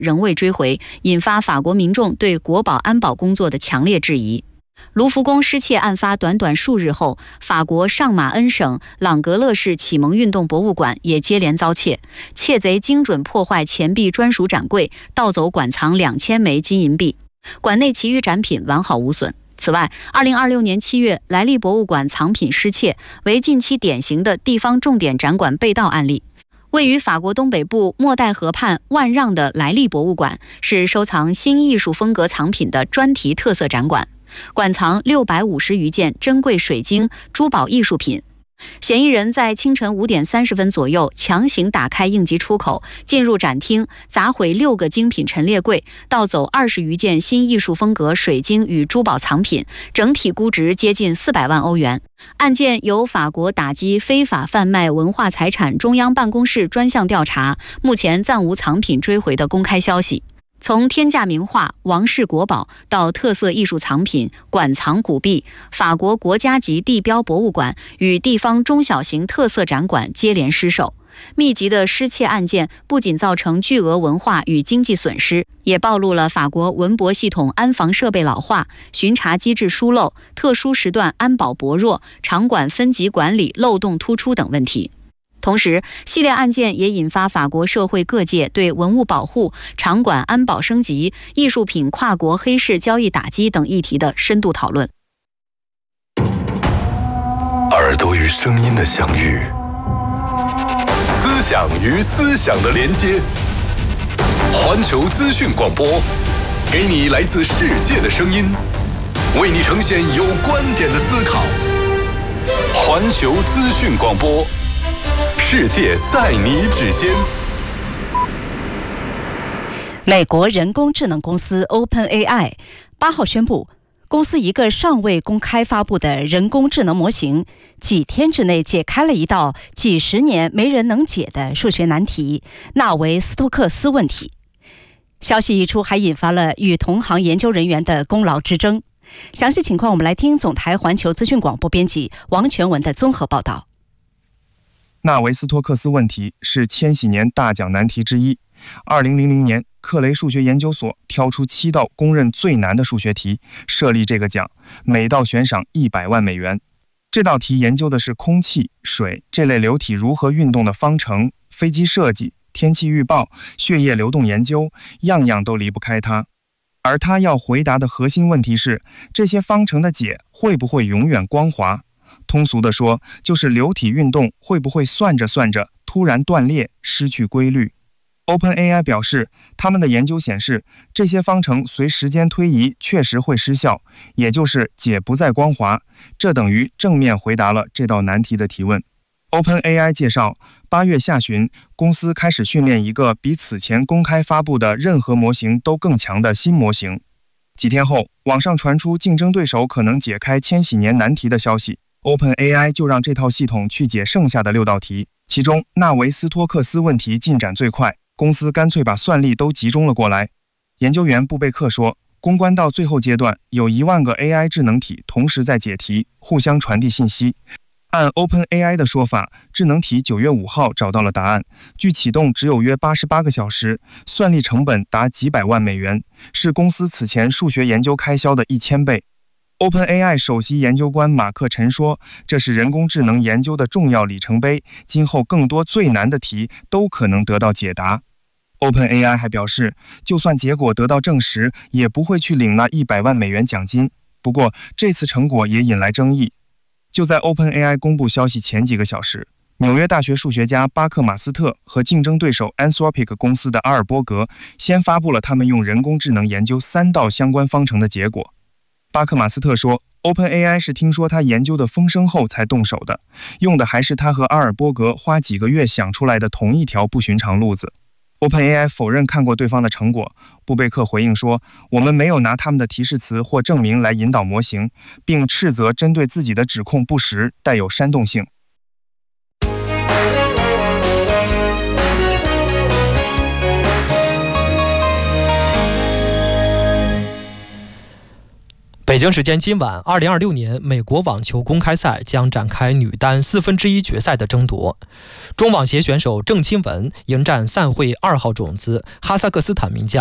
仍未追回，引发法国民众对国保安保工作的强烈质疑。卢浮宫失窃案发短短数日后，法国上马恩省朗格勒市启蒙运动博物馆也接连遭窃，窃贼精准破坏钱币专属展柜，盗走馆藏2000枚金银币，馆内其余展品完好无损。此外，2026年7月，莱利博物馆藏品失窃，为近期典型的地方重点展馆被盗案例。位于法国东北部莫代河畔万让的莱利博物馆是收藏新艺术风格藏品的专题特色展馆，馆藏650余件珍贵水晶、珠宝艺术品。嫌疑人在清晨5点30分左右强行打开应急出口，进入展厅，砸毁6个精品陈列柜，盗走20余件新艺术风格水晶与珠宝藏品，整体估值接近400万欧元。案件由法国打击非法贩卖文化财产中央办公室专项调查，目前暂无藏品追回的公开消息。从天价名画、王室国宝到特色艺术藏品、馆藏古币，法国国家级地标博物馆与地方中小型特色展馆接连失守。密集的失窃案件不仅造成巨额文化与经济损失，也暴露了法国文博系统安防设备老化、巡查机制疏漏、特殊时段安保薄弱、场馆分级管理漏洞突出等问题。同时，系列案件也引发法国社会各界对文物保护、场馆安保升级、艺术品跨国黑市交易打击等议题的深度讨论。 耳朵与声音的相遇，思想与思想的连接。环球资讯广播，给你来自世界的声音，为你呈现有观点的思考。环球资讯广播，世界在你指尖。 美国人工智能公司 OpenAI 8号宣布，公司一个尚未公开发布的人工智能模型，几天之内解开了一道几十年没人能解的数学难题——纳维斯托克斯问题。消息一出，还引发了与同行研究人员的功劳之争。详细情况，我们来听总台环球资讯广播编辑王全文的综合报道。 纳维斯托克斯问题是千禧年大奖难题之一。2000年，克雷数学研究所挑出7道公认最难的数学题，设立这个奖，每道悬赏100万美元。这道题研究的是空气、水这类流体如何运动的方程、飞机设计、天气预报、血液流动研究，样样都离不开它。而他要回答的核心问题是，这些方程的解会不会永远光滑？通俗地说，就是流体运动会不会算着算着突然断裂，失去规律。OpenAI 表示，他们的研究显示，这些方程随时间推移确实会失效，也就是解不再光滑，这等于正面回答了这道难题的提问。OpenAI 介绍，8月下旬，公司开始训练一个比此前公开发布的任何模型都更强的新模型。几天后，网上传出竞争对手可能解开千禧年难题的消息， OpenAI 就让这套系统去解剩下的6道题，其中纳维斯托克斯问题进展最快，公司干脆把算力都集中了过来。研究员布贝克说，攻关到最后阶段，有1万个 AI 智能体同时在解题，互相传递信息。按 OpenAI 的说法，智能体9月5号找到了答案，距启动只有约88个小时，算力成本达几百万美元，是公司此前数学研究开销的1000倍。OpenAI 首席研究官马克陈说，这是人工智能研究的重要里程碑，今后更多最难的题都可能得到解答。OpenAI 还表示，就算结果得到证实，也不会去领那100万美元奖金。不过，这次成果也引来争议。就在 OpenAI 公布消息前几个小时，纽约大学数学家巴克马斯特和竞争对手 Anthropic 公司的阿尔波格先发布了他们用人工智能研究3道相关方程的结果。巴克马斯特说， OpenAI 是听说他研究的风声后才动手的，用的还是他和阿尔波格花几个月想出来的同一条不寻常路子。OpenAI 否认看过对方的成果，布贝克回应说，我们没有拿他们的提示词或证明来引导模型，并斥责针对自己的指控不实，带有煽动性。 北京时间今晚，2026年美国网球公开赛将展开女单1/4决赛的争夺。中网协选手郑钦文迎战赛会2号种子哈萨克斯坦名将